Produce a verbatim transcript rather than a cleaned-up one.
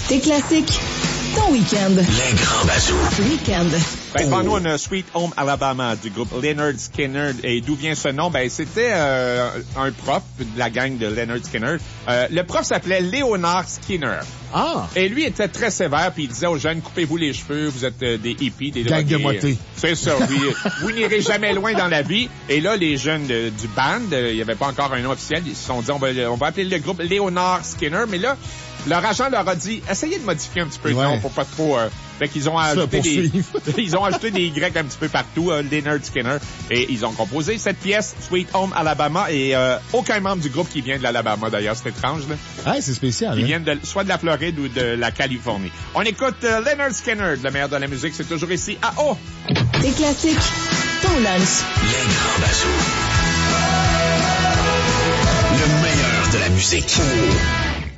Tes classiques, ton week-end. Les grands bazous. Week-end. Ben, devant nous, on a Sweet Home Alabama du groupe Lynyrd Skynyrd. Et d'où vient ce nom? Ben, c'était euh, un prof de la gang de Lynyrd Skynyrd. Euh, le prof s'appelait Leonard Skinner. Ah! Et lui était très sévère, puis il disait aux jeunes, coupez-vous les cheveux, vous êtes euh, des hippies, des gang drogués. de moté. C'est ça, oui. Vous n'irez jamais loin dans la vie. Et là, les jeunes de, du band, euh, il n'y avait pas encore un nom officiel, ils se sont dit, on va, on va appeler le groupe Leonard Skinner. Mais là, leur agent leur a dit, essayez de modifier un petit peu le ouais. nom pour pas trop... Euh, fait qu'ils ont ajouté des, ils ont ajouté des Y un petit peu partout, euh, Lynyrd Skynyrd, et ils ont composé cette pièce, Sweet Home Alabama, et euh, aucun membre du groupe qui vient de l'Alabama, d'ailleurs, c'est étrange, là. Ah, c'est spécial. Ils hein? viennent de, soit de la Floride ou de la Californie. On écoute euh, Lynyrd Skynyrd, le meilleur de la musique, c'est toujours ici à O. Tes classiques, ton lunch. Les grands bazous. Le meilleur de la musique.